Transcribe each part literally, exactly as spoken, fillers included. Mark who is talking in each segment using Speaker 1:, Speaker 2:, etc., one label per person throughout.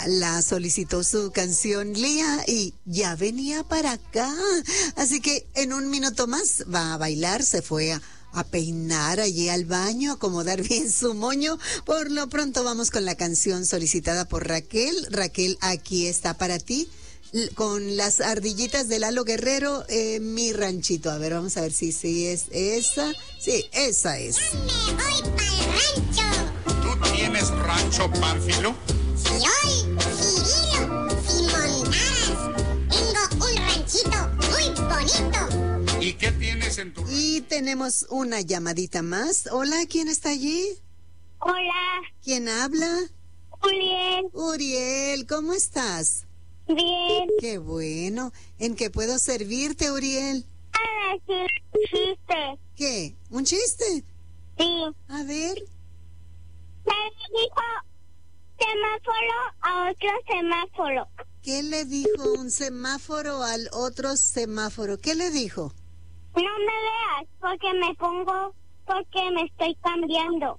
Speaker 1: la solicitó su canción Lía y ya venía para acá. Así que en un minuto más va a bailar, se fue a, a peinar allí al baño, a acomodar bien su moño. Por lo pronto vamos con la canción solicitada por Raquel. Raquel, aquí está para ti, con las ardillitas de Lalo Guerrero, eh, Mi Ranchito. A ver, vamos a ver si sí es esa. Sí, esa es.
Speaker 2: Me voy pa'l rancho.
Speaker 3: ¿Tú tienes rancho, Pánfilo?
Speaker 2: Soy Cirilo Simontaras. Tengo un ranchito muy bonito.
Speaker 3: ¿Y qué tienes en tu rancho?
Speaker 1: Y tenemos una llamadita más. Hola, ¿quién está allí?
Speaker 2: Hola,
Speaker 1: ¿Quién habla?
Speaker 2: Julián.
Speaker 1: Uriel, ¿cómo estás?
Speaker 2: Bien.
Speaker 1: Qué bueno. ¿En qué puedo servirte, Uriel?
Speaker 2: A decir chiste.
Speaker 1: ¿Qué? ¿Un chiste?
Speaker 2: Sí.
Speaker 1: A ver.
Speaker 2: Le dijo semáforo a otro semáforo.
Speaker 1: ¿Qué le dijo un semáforo al otro semáforo? ¿Qué le dijo?
Speaker 2: No me veas porque me pongo, porque me estoy cambiando.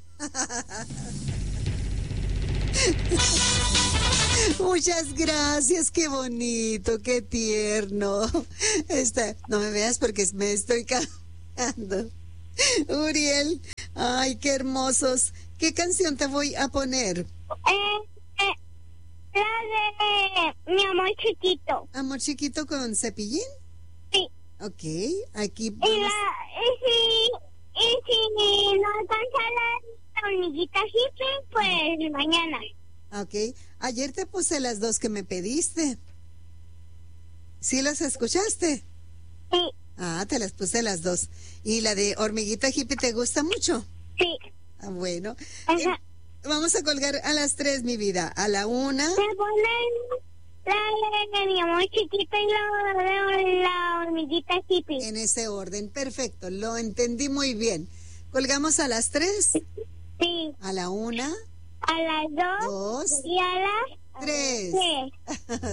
Speaker 1: Muchas gracias, qué bonito, qué tierno. Este, no me veas porque me estoy cambiando. Uriel, ay, qué hermosos. ¿Qué canción te voy a poner?
Speaker 2: Eh, eh, la de Mi Amor Chiquito.
Speaker 1: ¿Amor Chiquito con Cepillín?
Speaker 2: Sí.
Speaker 1: Ok, aquí
Speaker 2: Y,
Speaker 1: vamos.
Speaker 2: la, y si, y si no alcanza la hormiguita hippie, pues mañana.
Speaker 1: Ok, ayer te puse las dos que me pediste. ¿Sí las escuchaste?
Speaker 2: Sí,
Speaker 1: Ah, te las puse las dos. ¿Y la de Hormiguita Hippie te gusta mucho?
Speaker 2: sí.
Speaker 1: Ah, bueno.
Speaker 2: Ajá.
Speaker 1: Eh, vamos a colgar a las tres, mi vida. A la una.
Speaker 2: Me ponen la de Mi Amor Chiquito y la de la hormiguita hippie.
Speaker 1: En ese orden. Perfecto, lo entendí muy bien. Colgamos a las tres,
Speaker 2: Sí.
Speaker 1: a la una,
Speaker 2: A las dos,
Speaker 1: dos,
Speaker 2: y a las
Speaker 1: tres.
Speaker 2: tres.